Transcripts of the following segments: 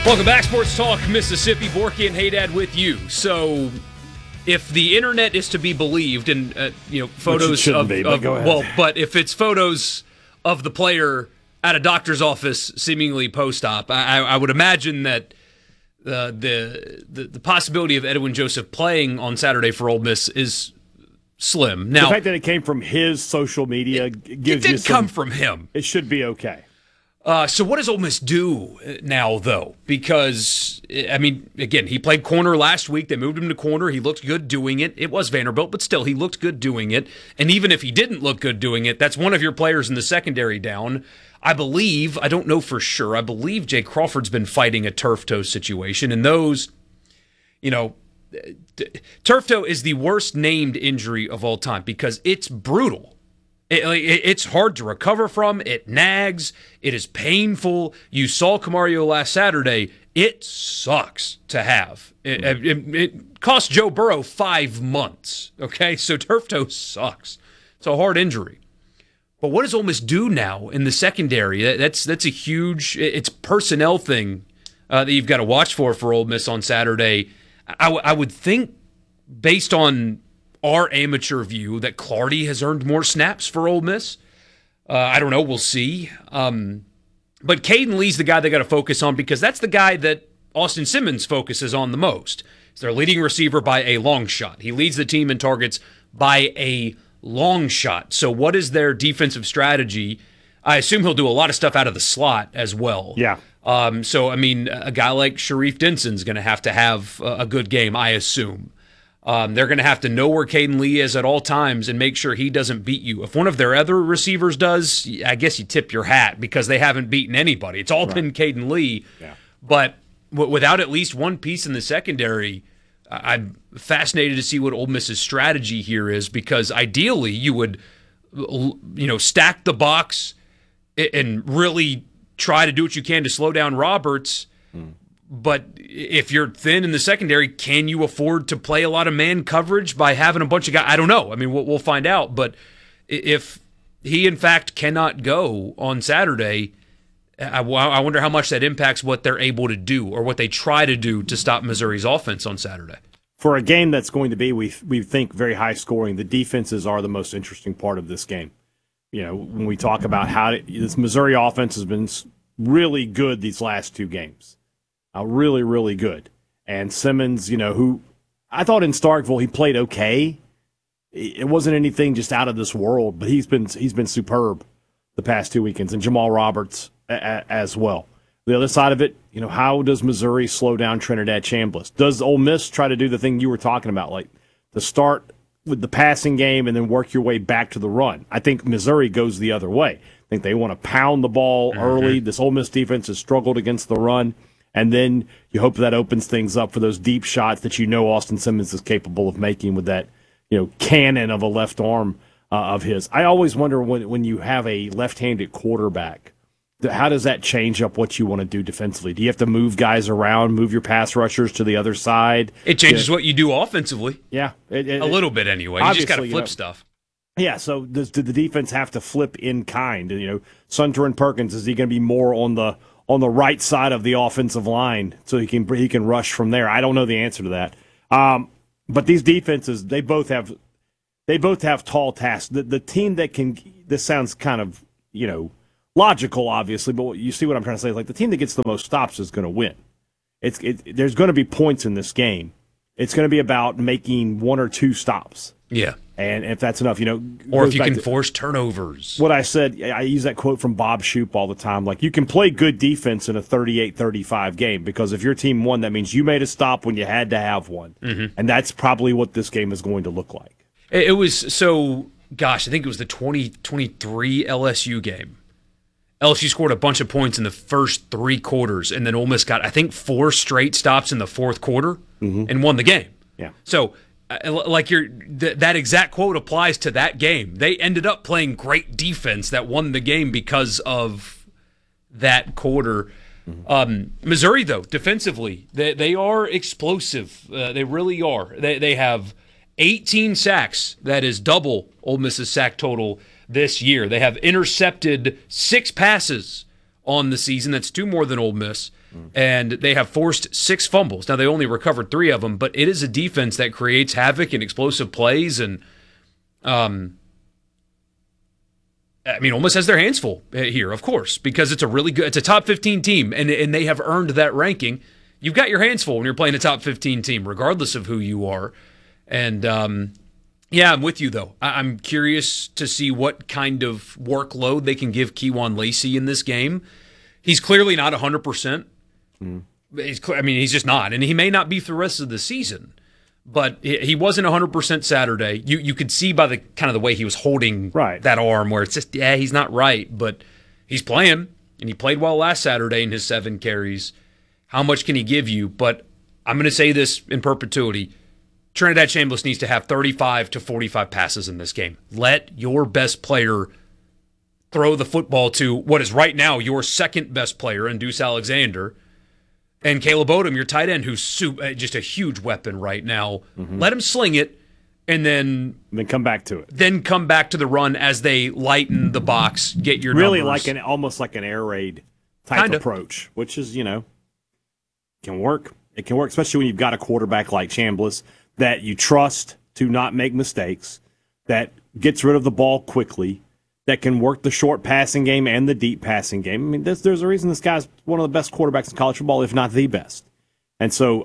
Welcome back, Sports Talk Mississippi. Borky and Haydad with you. So, if the internet is to be believed, and photos but if it's photos of the player at a doctor's office, seemingly post-op, I would imagine that the possibility of Edwin Joseph playing on Saturday for Ole Miss is slim. Now, the fact that it came from his social media gives it did come from him. It should be okay. So what does Ole Miss do now, though? Because, I mean, again, he played corner last week. They moved him to corner. He looked good doing it. It was Vanderbilt, but still, he looked good doing it. And even if he didn't look good doing it, that's one of your players in the secondary down. I don't know for sure, I believe Jay Crawford's been fighting a turf toe situation. And those, turf toe is the worst named injury of all time because it's brutal. It's hard to recover from. It nags. It is painful. You saw Camario last Saturday. It sucks to have. It cost Joe Burrow 5 months. Okay, so turf toe sucks. It's a hard injury. But what does Ole Miss do now in the secondary? That's a huge. It's personnel thing that you've got to watch for Ole Miss on Saturday. I would think, based on our amateur view, that Clardy has earned more snaps for Ole Miss. I don't know. We'll see. But Caden Lee's the guy they got to focus on because that's the guy that Austin Simmons focuses on the most. He's their leading receiver by a long shot. He leads the team in targets by a long shot. So what is their defensive strategy? I assume he'll do a lot of stuff out of the slot as well. Yeah. So, I mean, a guy like Sharif Denson's going to have a good game, I assume. They're going to have to know where Caden Lee is at all times and make sure he doesn't beat you. If one of their other receivers does, I guess you tip your hat because they haven't beaten anybody. It's all been Caden Lee. Yeah. But without at least one piece in the secondary, I'm fascinated to see what Ole Miss's strategy here is because ideally you would, stack the box and really try to do what you can to slow down Roberts. But if you're thin in the secondary, can you afford to play a lot of man coverage by having a bunch of guys? I don't know. I mean, we'll find out. But if he, in fact, cannot go on Saturday, I wonder how much that impacts what they're able to do or what they try to do to stop Missouri's offense on Saturday. For a game that's going to be, we think, very high scoring, the defenses are the most interesting part of this game. When we talk about how this Missouri offense has been really good these last two games. Really, really good. And Simmons, who I thought in Starkville he played okay. It wasn't anything just out of this world, but he's been superb the past 2 weekends, and Jamal Roberts as well. The other side of it, how does Missouri slow down Trinidad Chambliss? Does Ole Miss try to do the thing you were talking about, like to start with the passing game and then work your way back to the run? I think Missouri goes the other way. I think they want to pound the ball early. This Ole Miss defense has struggled against the run. And then you hope that opens things up for those deep shots that Austin Simmons is capable of making with that, cannon of a left arm of his. I always wonder when you have a left-handed quarterback, how does that change up what you want to do defensively? Do you have to move guys around, move your pass rushers to the other side? It changes what you do offensively. Yeah. A little bit anyway. You just got to flip stuff. Yeah, so did the defense have to flip in kind? Sunter and Perkins, is he going to be more on the right side of the offensive line so he can rush from there? I don't know the answer to that. But these defenses, they both have tall tasks. The team that can, this sounds kind of, logical, obviously, but you see what I'm trying to say. Like the team that gets the most stops is going to win. There's going to be points in this game. It's going to be about making one or two stops. Yeah. And if that's enough, or if you can force turnovers. What I said, I use that quote from Bob Shoop all the time. Like, you can play good defense in a 38-35 game because if your team won, that means you made a stop when you had to have one. Mm-hmm. And that's probably what this game is going to look like. It was I think it was the 2023 LSU game. LSU scored a bunch of points in the first three quarters, and then Ole Miss got, I think, 4 straight stops in the fourth quarter and won the game. Yeah. So, that exact quote applies to that game. They ended up playing great defense that won the game because of that quarter. Missouri, though, defensively, they are explosive. They really are. They have 18 sacks. That is double Ole Miss's sack total this year. They have intercepted 6 passes on the season. That's 2 more than Ole Miss. And they have forced 6 fumbles. Now, they only recovered 3 of them, but it is a defense that creates havoc and explosive plays. And, Ole Miss has their hands full here, of course, because it's a top 15 team, and they have earned that ranking. You've got your hands full when you're playing a top 15 team, regardless of who you are. And, yeah, I'm with you, though. I'm curious to see what kind of workload they can give Kewan Lacey in this game. He's clearly not 100%. He's just not, and he may not be for the rest of the season. But he wasn't 100% Saturday. You could see by the kind of the way he was holding that arm, where it's just he's not right, but he's playing, and he played well last Saturday in his 7 carries. How much can he give you? But I'm going to say this in perpetuity: Trinidad Chambliss needs to have 35 to 45 passes in this game. Let your best player throw the football to what is right now your second best player in Deuce Alexander. And Caleb Odom, your tight end, who's just a huge weapon right now. Let him sling it, and then come back to it. Then come back to the run as they lighten the box, get your really numbers. Almost like an air raid type approach, which is, can work. It can work, especially when you've got a quarterback like Chambliss that you trust to not make mistakes, that gets rid of the ball quickly, that can work the short passing game and the deep passing game. There's a reason this guy's one of the best quarterbacks in college football, if not the best. And so,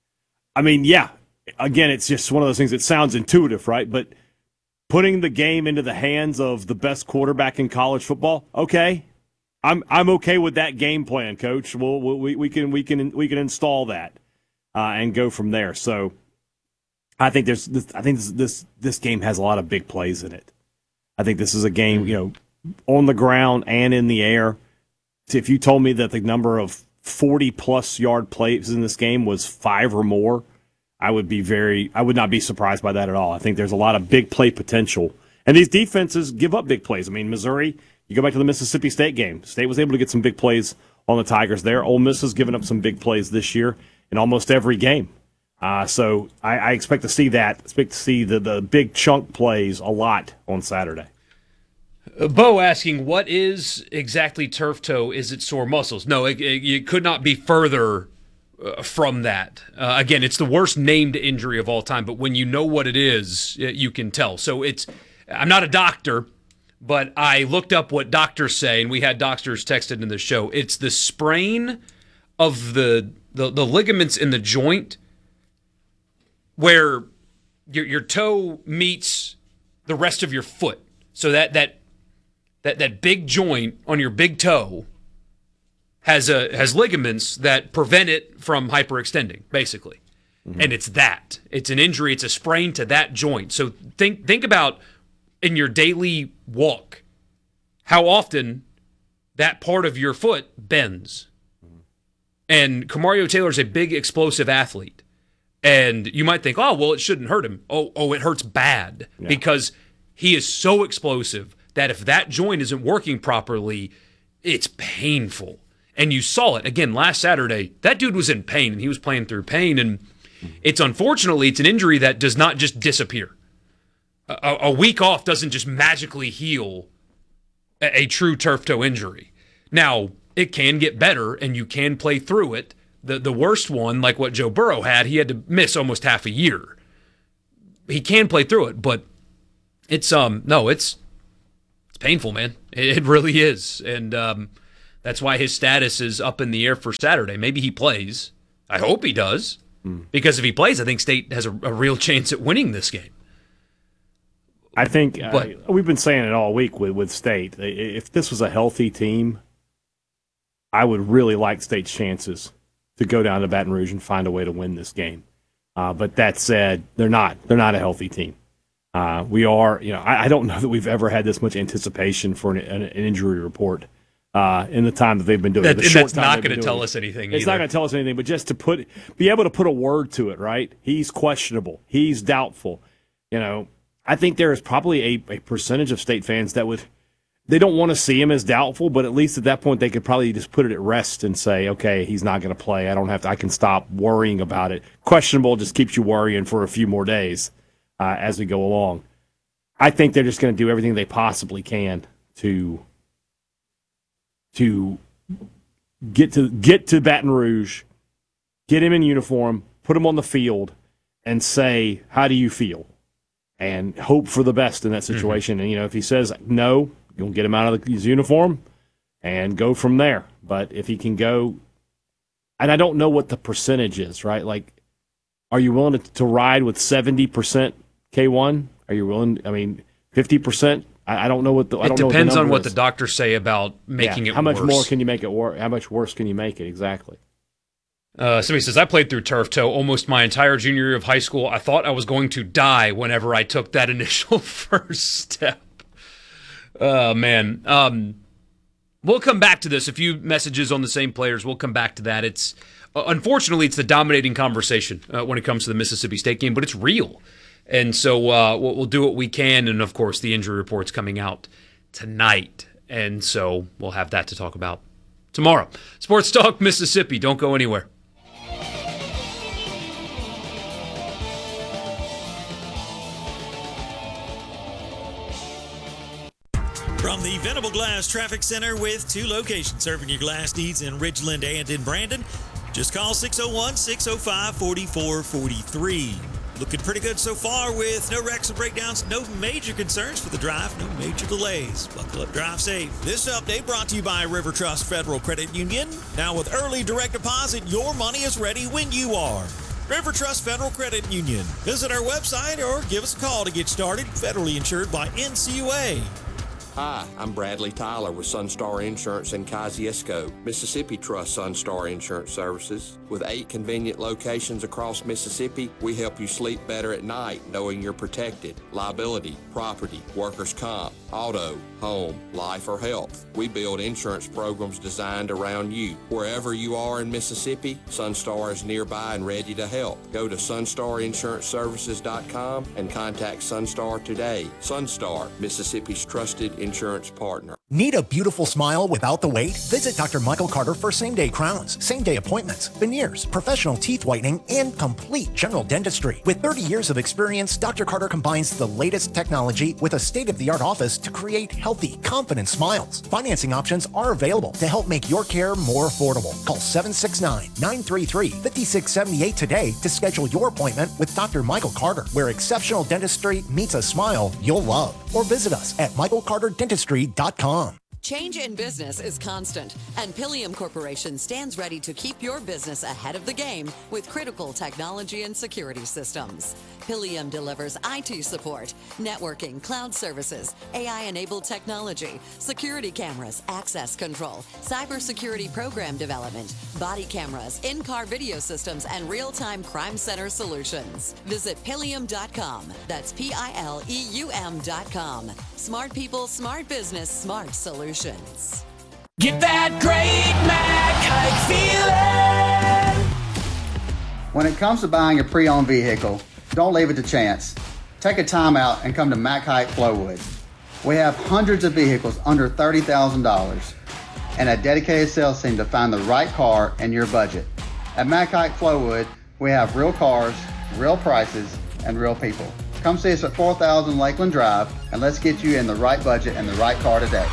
again, it's just one of those things that sounds intuitive, right? But putting the game into the hands of the best quarterback in college football, okay, I'm okay with that game plan, Coach. We can install that and go from there. So I think this game has a lot of big plays in it. I think this is a game, on the ground and in the air. If you told me that the number of 40-plus yard plays in this game was 5 or more, I would not be surprised by that at all. I think there's a lot of big play potential. And these defenses give up big plays. Missouri, you go back to the Mississippi State game. State was able to get some big plays on the Tigers there. Ole Miss has given up some big plays this year in almost every game. So I expect to see that. Expect to see the big chunk plays a lot on Saturday. Bo asking, what is exactly turf toe? Is it sore muscles? No, it could not be further from that. Again, it's the worst named injury of all time, but when you know what it is, you can tell. So I'm not a doctor, but I looked up what doctors say, and we had doctors texted in the show. It's the sprain of the ligaments in the joint where your toe meets the rest of your foot. So that big joint on your big toe has ligaments that prevent it from hyperextending, basically. And it's an injury, it's a sprain to that joint. So think about in your daily walk how often that part of your foot bends. And Kamario Taylor's a big explosive athlete. And you might think, oh, well, it shouldn't hurt him. Oh, it hurts bad because he is so explosive that if that joint isn't working properly, it's painful. And you saw it, again, last Saturday. That dude was in pain, and he was playing through pain. And it's an injury that does not just disappear. A week off doesn't just magically heal a true turf toe injury. Now, it can get better, and you can play through it. The worst one, like what Joe Burrow had, he had to miss almost half a year. He can play through it, but it's painful, man. It really is. And that's why his status is up in the air for Saturday. Maybe he plays. I hope he does. Because if he plays, I think State has a real chance at winning this game. I think we've been saying it all week with State. If this was a healthy team, I would really like State's chances to go down to Baton Rouge and find a way to win this game. But that said, they're not a healthy team. We are, I don't know that we've ever had this much anticipation for an injury report in the time that they've been doing it. That's not going to tell us anything. It's not going to tell us anything, but just to be able to put a word to it, right? He's questionable. He's doubtful. I think there is probably a percentage of State fans that they don't want to see him as doubtful, but at least at that point they could probably just put it at rest and say, okay, he's not going to play. I can stop worrying about it. Questionable just keeps you worrying for a few more days as we go along. I think they're just going to do everything they possibly can to get to Baton Rouge, get him in uniform, put him on the field, and say, how do you feel? And hope for the best in that situation. And, if he says no, you'll get him out of his uniform and go from there. But if he can go, and I don't know what the percentage is, right? Like, are you willing to ride with 70% K1? Are you willing, 50%? I don't know what the. It depends on what the doctors say about making it worse. How much more can you make it worse? How much worse can you make it? Exactly. Somebody says, I played through turf toe almost my entire junior year of high school. I thought I was going to die whenever I took that initial first step. Oh, man. We'll come back to this. A few messages on the same players. We'll come back to that. It's unfortunately, it's the dominating conversation when it comes to the Mississippi State game, but it's real. And so we'll do what we can. And, of course, the injury report's coming out tonight. And so we'll have that to talk about tomorrow. Sports Talk Mississippi. Don't go anywhere. From the Venable Glass Traffic Center with 2 locations serving your glass needs in Ridgeland and in Brandon. Just call 601-605-4443. Looking pretty good so far with no wrecks or breakdowns, no major concerns for the drive, no major delays. Buckle up, drive safe. This update brought to you by River Trust Federal Credit Union. Now with early direct deposit, your money is ready when you are. River Trust Federal Credit Union. Visit our website or give us a call to get started. Federally insured by NCUA. Hi, I'm Bradley Tyler with Sunstar Insurance in Kosciuszko. Mississippi trusts Sunstar Insurance Services. With 8 convenient locations across Mississippi, we help you sleep better at night knowing you're protected. Liability, property, workers' comp, auto, home, life, or health. We build insurance programs designed around you. Wherever you are in Mississippi, Sunstar is nearby and ready to help. Go to sunstarinsuranceservices.com and contact Sunstar today. Sunstar, Mississippi's trusted insurance partner. Need a beautiful smile without the wait? Visit Dr. Michael Carter for same-day crowns, same-day appointments, veneers, professional teeth whitening, and complete general dentistry. With 30 years of experience, Dr. Carter combines the latest technology with a state-of-the-art office to create healthy, confident smiles. Financing options are available to help make your care more affordable. Call 769-933-5678 today to schedule your appointment with Dr. Michael Carter, where exceptional dentistry meets a smile you'll love. Or visit us at michaelcarterdentistry.com. Change in business is constant, and Pilium Corporation stands ready to keep your business ahead of the game with critical technology and security systems. Pilium delivers IT support, networking, cloud services, AI-enabled technology, security cameras, access control, cybersecurity program development, body cameras, in-car video systems, and real-time crime center solutions. Visit Pilium.com. That's Pileum.com. Smart people, smart business, smart solutions. Get that great Mac Hike feeling. When it comes to buying a pre-owned vehicle, don't leave it to chance. Take a time out and come to Mac Hike Flowood. We have hundreds of vehicles under $30,000 and a dedicated sales team to find the right car in your budget. At Mac Hike Flowood, we have real cars, real prices, and real people. Come see us at 4000 Lakeland Drive, and let's get you in the right budget and the right car today.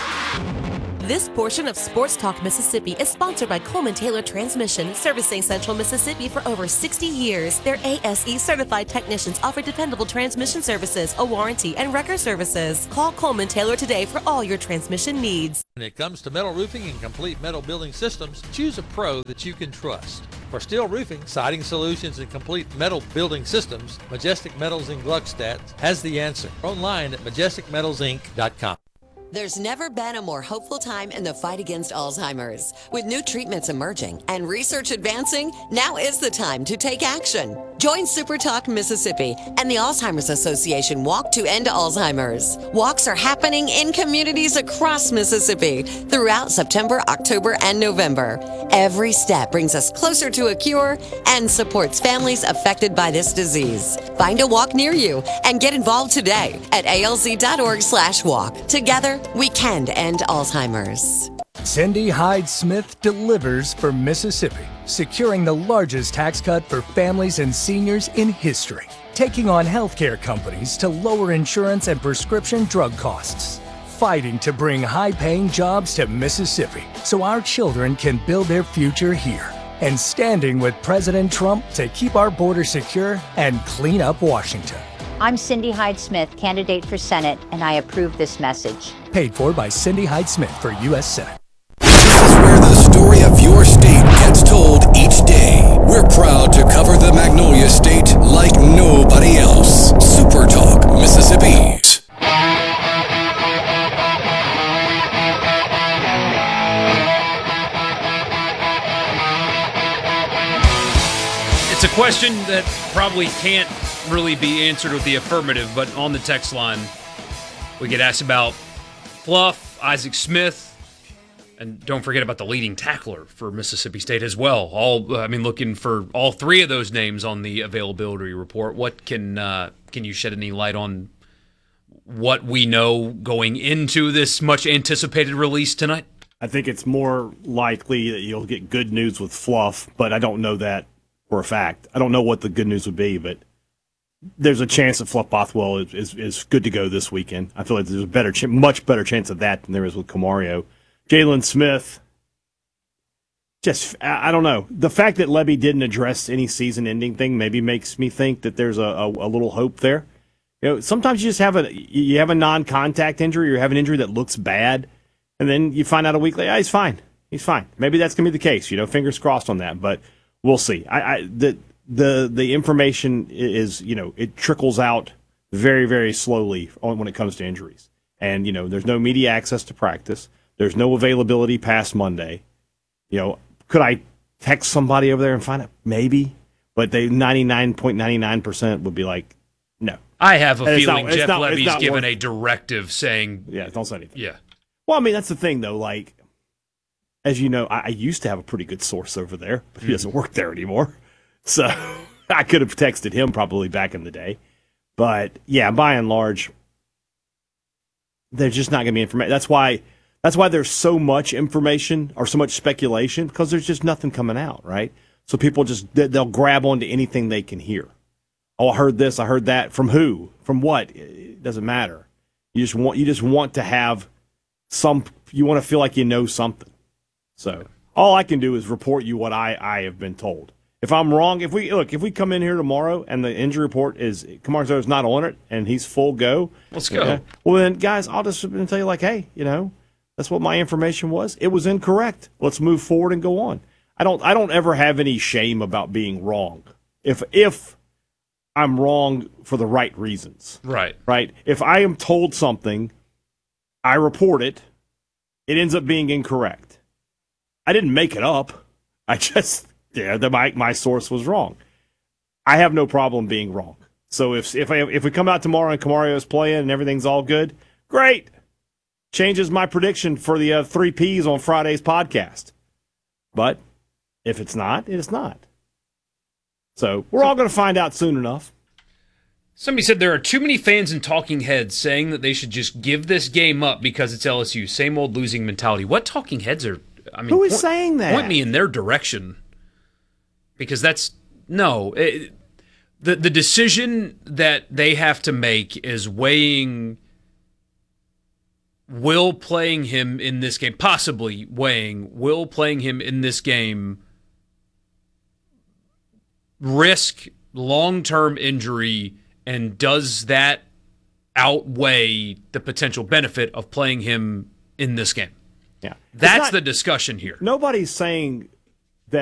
This portion of Sports Talk Mississippi is sponsored by Coleman Taylor Transmission, servicing Central Mississippi for over 60 years. Their ASE certified technicians offer dependable transmission services, a warranty, and wrecker services. Call Coleman Taylor today for all your transmission needs. When it comes to metal roofing and complete metal building systems, choose a pro that you can trust. For steel roofing, siding solutions, and complete metal building systems, Majestic Metals in Gluckstadt has the answer. Online at majesticmetalsinc.com. There's never been a more hopeful time in the fight against Alzheimer's. With new treatments emerging and research advancing, now is the time to take action. Join Super Talk Mississippi and the Alzheimer's Association Walk to End Alzheimer's. Walks are happening in communities across Mississippi throughout September, October, and November. Every step brings us closer to a cure and supports families affected by this disease. Find a walk near you and get involved today at alz.org/walk. Together, we can end Alzheimer's. Cindy Hyde Smith delivers for Mississippi, securing the largest tax cut for families and seniors in history, taking on healthcare companies to lower insurance and prescription drug costs, fighting to bring high-paying jobs to Mississippi so our children can build their future here. And standing with President Trump to keep our border secure and clean up Washington. I'm Cindy Hyde-Smith, candidate for Senate, and I approve this message. Paid for by Cindy Hyde-Smith for U.S. Senate. This is where the story of your state gets told each day. We're proud to cover the Magnolia State like nobody else. Super Talk Mississippi. It's a question that probably can't really be answered with the affirmative, but on the text line, we get asked about Fluff, Isaac Smith, and don't forget about the leading tackler for Mississippi State as well. Looking for all three of those names on the availability report. What can you shed any light on what we know going into this much anticipated release tonight? I think it's more likely that you'll get good news with Fluff, but I don't know that for a fact. I don't know what the good news would be, but there's a chance that Fluff Bothwell is good to go this weekend. I feel like there's a much better chance of that than there is with Camario. Jalen Smith, I don't know. The fact that Lebby didn't address any season-ending thing maybe makes me think that there's a little hope there. Sometimes you just have a non-contact injury or you have an injury that looks bad, and then you find out a week later, he's fine. He's fine. Maybe that's going to be the case. Fingers crossed on that, but we'll see. The information is, it trickles out very, very slowly when it comes to injuries. And, there's no media access to practice. There's no availability past Monday. Could I text somebody over there and find out? Maybe. But they 99.99% would be like, no. I have a feeling Jeff Lebby's given a directive saying... Yeah, don't say anything. Yeah. Well, that's the thing, though. Like, as you know, I used to have a pretty good source over there, but he doesn't work there anymore. So I could have texted him probably back in the day. But, yeah, by and large, there's just not going to be information. That's why there's so much information or so much speculation, because there's just nothing coming out, right? So people they'll grab onto anything they can hear. Oh, I heard this, I heard that. From who? From what? It doesn't matter. You just want to have you want to feel like you know something. So all I can do is report you what I have been told. If I'm wrong, if we come in here tomorrow and the injury report is Camarzo's not on it and he's full go, let's go. Well then, guys, I'll just tell you like, hey, that's what my information was. It was incorrect. Let's move forward and go on. I don't ever have any shame about being wrong. If I'm wrong for the right reasons. Right. Right? If I am told something, I report it, it ends up being incorrect. I didn't make it up. I just my source was wrong. I have no problem being wrong. So if we come out tomorrow and Camario's playing and everything's all good, great. Changes my prediction for the 3 Ps on Friday's podcast. But if it's not, it's not. So we're all going to find out soon enough. Somebody said there are too many fans and talking heads saying that they should just give this game up because it's LSU. Same old losing mentality. What talking heads are... who is saying that? Point me in their direction. Because that's... No. The decision that they have to make is weighing... Will playing him in this game, possibly weighing, will playing him in this game risk long-term injury, and does that outweigh the potential benefit of playing him in this game? Yeah. That's the discussion here. Nobody's saying